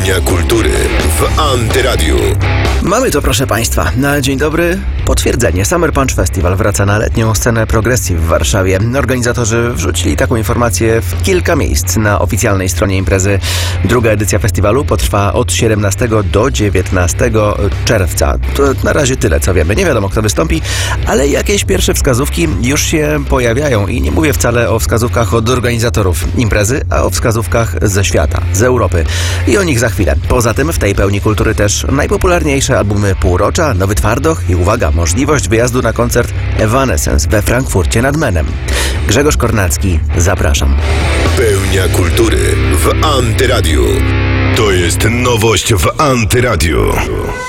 Pełnia kultury w Antyradiu. Mamy to, proszę Państwa. Na dzień dobry potwierdzenie. Summer Punch Festival wraca na letnią scenę Progressive w Warszawie. Organizatorzy wrzucili taką informację w kilka miejsc na oficjalnej stronie imprezy. Druga edycja festiwalu potrwa od 17 do 19 czerwca. To na razie tyle, co wiemy. Nie wiadomo, kto wystąpi, ale jakieś pierwsze wskazówki już się pojawiają i nie mówię wcale o wskazówkach od organizatorów imprezy, a o wskazówkach ze świata, z Europy. I o nich za chwilę. Poza tym w tej pełni kultury też najpopularniejsze albumy Półrocza, Nowy Twardoch i uwaga, możliwość wyjazdu na koncert Evanescence we Frankfurcie nad Menem. Grzegorz Kornacki, zapraszam. Pełnia kultury w Antyradiu. To jest nowość w Antyradiu.